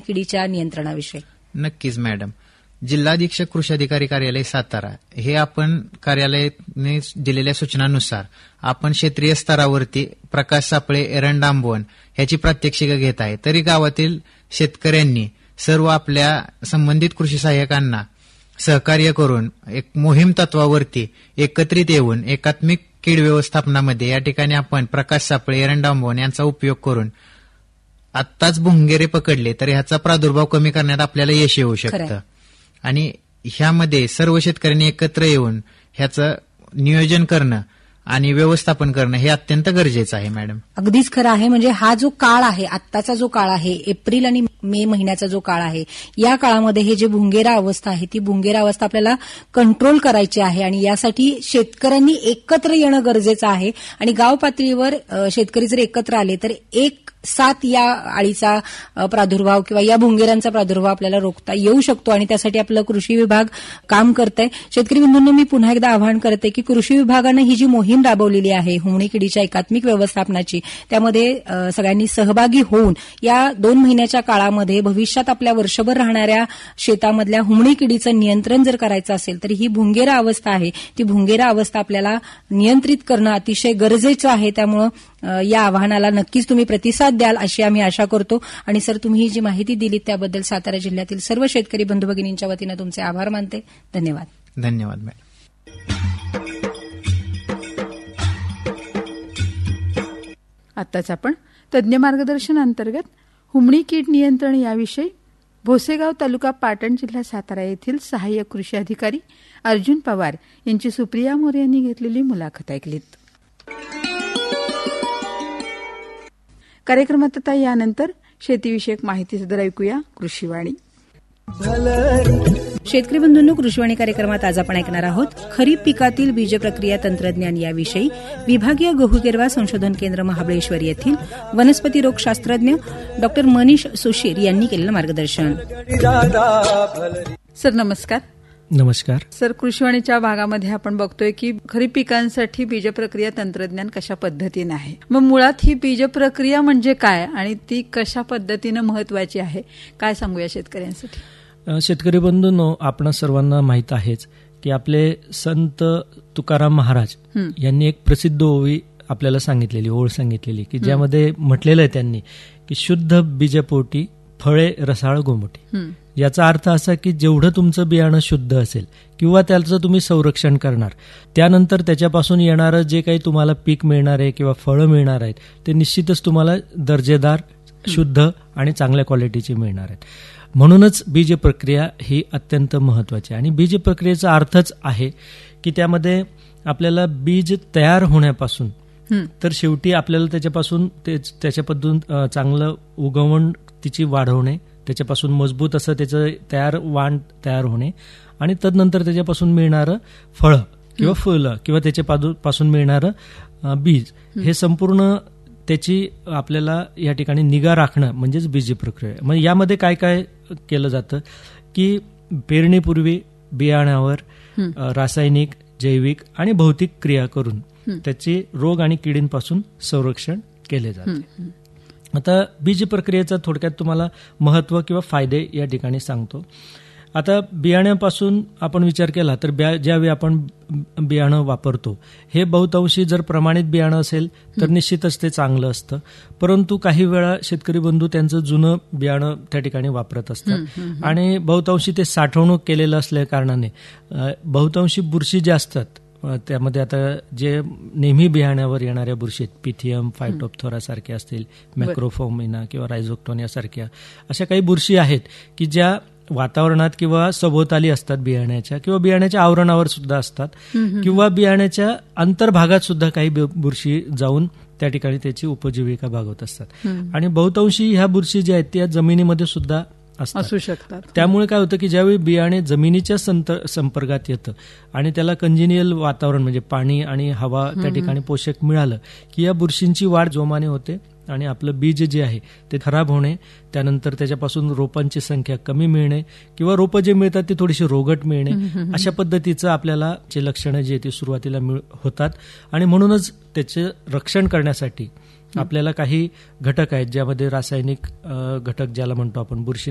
किडीच्या नियंत्रणाविषयी? नक्कीच मॅडम. जिल्हा अधीक्षक कृषी अधिकारी कार्यालय सातारा हे आपण कार्यालयाने दिलेल्या सूचनानुसार आपण क्षेत्रीय स्तरावरती प्रकाश सापळे, एरंड आंबवण ह्याची प्रात्यक्षिकं घेत आहे. तरी गावातील शेतकऱ्यांनी सर्व आपल्या संबंधित कृषी सहाय्यकांना सहकार्य करून एक मोहीम तत्वावरती एकत्रित येऊन एकात्मिक कीड व्यवस्थापनामध्ये या ठिकाणी आपण प्रकाश सापळे, एरंड आंबवण यांचा उपयोग करून आत्ताच भुंगेरे पकडले तर ह्याचा प्रादुर्भाव कमी करण्यात आपल्याला यश येऊ शकतं. आणि ह्यामध्ये सर्व शेतकऱ्यांनी एकत्र येऊन ह्याचं नियोजन करणं आणि व्यवस्थापन करणं हे अत्यंत गरजेचं आहे मॅडम. अगदीच खरं आहे. म्हणजे हा जो काळ आहे, आत्ताचा जो काळ आहे, एप्रिल आणि मे महिन्याचा जो काळ आहे, या काळामध्ये हे जे भुंगेरा अवस्था आहे ती भुंगेरा अवस्था आपल्याला कंट्रोल करायची आहे आणि यासाठी शेतकऱ्यांनी एकत्र येणं गरजेचं आहे. आणि गाव पातळीवर शेतकरी जर एकत्र आले तर एक साथ या आळीचा प्रादुर्भाव किंवा या भुंगेरांचा प्रादुर्भाव आपल्याला रोखता येऊ शकतो आणि त्यासाठी आपलं कृषी विभाग काम करतंय. शेतकरी बंधूंनो, मी पुन्हा एकदा आवाहन करते की कृषी विभागानं ही जी मोहीम राबवलेली आहे हुमणी किडीच्या एकात्मिक व्यवस्थापनाची, त्यामध्ये सगळ्यांनी सहभागी होऊन या 2 महिन्याच्या काळामध्ये भविष्यात आपल्या वर्षभर राहणाऱ्या शेतामधल्या हुमणी किडीचं नियंत्रण जर करायचं असेल तर ही भुंगेरा अवस्था आहे, ती भुंगेरा अवस्था आपल्याला नियंत्रित करणं अतिशय गरजेचं आहे. त्यामुळं या आवाहनाला नक्कीच तुम्ही प्रतिसाद द्याल अशी आम्ही आशा करतो. आणि सर, तुम्ही ही जी माहिती दिलीत त्याबद्दल सातारा जिल्ह्यातील सर्व शेतकरी बंधू भगिनींच्या वतीनं तुमचे आभार मानते. धन्यवाद. धन्यवाद मॅडम. आताच आपण तज्ज्ञ मार्गदर्शन अंतर्गत हुमणी कीड नियंत्रण याविषयी भोसेगाव तालुका पाटण जिल्हा सातारा येथील सहाय्यक कृषी अधिकारी अर्जुन पवार यांची सुप्रिया मोरे यांनी घेतलेली मुलाखत ऐकलीत. कार्यक्रमात आता यानंतर शेतीविषयक माहिती सदर ऐकूया कृषीवाणी. शेतकरी बंधूंनो, कृषीवाणी कार्यक्रमात आज आपण ऐकणार आहोत खरीप पिकातील बीज प्रक्रिया तंत्रज्ञान याविषयी विभागीय गहू गिरवा संशोधन केंद्र महाबळेश्वर येथील वनस्पती रोग शास्त्रज्ञ डॉ. मनीष सुशीर यांनी केलेलं मार्गदर्शन. सर नमस्कार. नमस्कार सर, कृषीवाणीच्या भागामध्ये आपण बघतोय की खरीप पिकांसाठी बीज प्रक्रिया तंत्रज्ञान कशा पद्धतीने आहे. मग मुळात ही बीज प्रक्रिया म्हणजे काय आणि ती कशा पद्धतीनं महत्वाची आहे, काय सांगूया शेतकऱ्यांसाठी? शेतकरी बंधूंनो, आपण सर्वांना माहित आहेच की आपले संत तुकाराम महाराज यांनी एक प्रसिद्ध ओवी आपल्याला सांगितलेली, ओळ सांगितलेली की ज्यामध्ये म्हटलेलं आहे त्यांनी की शुद्ध बीजपोटी फळे रसाळ गोमुटी. याचा अर्थ असा की जेवढं तुमचं बियाणं शुद्ध असेल किंवा त्याचं तुम्ही संरक्षण करणार, त्यानंतर त्याच्यापासून येणारं जे काही तुम्हाला पीक मिळणार आहे किंवा फळं मिळणार आहेत ते निश्चितच तुम्हाला दर्जेदार, शुद्ध आणि चांगल्या क्वालिटीची मिळणार आहेत. म्हणूनच बीज प्रक्रिया ही अत्यंत महत्वाची आहे. आणि बीज प्रक्रियेचा अर्थच आहे की त्यामध्ये आपल्याला बीज तयार होण्यापासून तर शेवटी आपल्याला त्याच्यापासून त्याच्यापासून चांगलं उगवण तिची वाढवणे, त्याच्यापासून मजबूत असं त्याचं वाण तयार होणे आणि तदनंतर त्याच्यापासून मिळणारं फळं किंवा फुलं किंवा त्याच्यापासून मिळणारं बीज, हे संपूर्ण त्याची आपल्याला या ठिकाणी निगा राखणं म्हणजेच बीज प्रक्रिया. म्हणजे यामध्ये काय काय केलं जातं की पेरणीपूर्वी बियाण्यावर रासायनिक, जैविक आणि भौतिक क्रिया करून त्याचे रोग आणि किडींपासून संरक्षण केले जाते. आता बीज प्रक्रियेचा थोडक्यात तुम्हाला महत्व किंवा फायदे या ठिकाणी सांगतो. आता बियाण्यापासून आपण विचार केला तर ज्यावेळी आपण बियाणं वापरतो हे बहुतांशी जर प्रमाणित बियाणं असेल तर निश्चितच ते चांगलं असतं. परंतु काही वेळा शेतकरी बंधू त्यांचं जुनं बियाणं त्या ठिकाणी वापरत असतात आणि बहुतांशी ते साठवणूक केलेलं असल्या कारणाने बहुतांशी बुरशी ज्या असतात त्यामध्ये आता जे नेहमी बियाण्यावर येणाऱ्या बुरशी, पिथियम, फायटोप्थोरा सारख्या असतील, मॅक्रोफोमिना किंवा रायझोक्टोनिया सारख्या अशा काही बुरशी आहेत की ज्या वातावरणात किंवा सभोवताली असतात बियाण्याच्या किंवा बियाण्याच्या आवरणावर सुद्धा असतात किंवा बियाण्याच्या अंतर्भागात सुद्धा काही बुरशी जाऊन त्या ठिकाणी त्याची उपजीविका भागवत असतात. आणि बहुतांशी ह्या बुरशी ज्या आहेत त्या जमिनीमध्ये सुद्धा असू शकतात. त्यामुळे काय होतं की ज्यावेळी बियाणे जमिनीच्या संपर्कात येतं आणि त्याला कंजिनियल वातावरण म्हणजे पाणी आणि हवा त्या ठिकाणी पोषक मिळालं की या बुरशींची वाढ जोमाने होते आणि आपलं बीज जे आहे ते खराब होणे, त्यानंतर त्याच्यापासून रोपांची संख्या कमी मिळणे किंवा रोपं जे मिळतात ती थोडीशी रोगट मिळणे, अशा पद्धतीचं आपल्याला जे लक्षणं जी आहे ती सुरुवातीला होतात. आणि म्हणूनच त्याचे रक्षण करण्यासाठी आपल्याला काही घटक आहेत ज्यामध्ये रासायनिक घटक ज्याला म्हणतो आपण बुरशी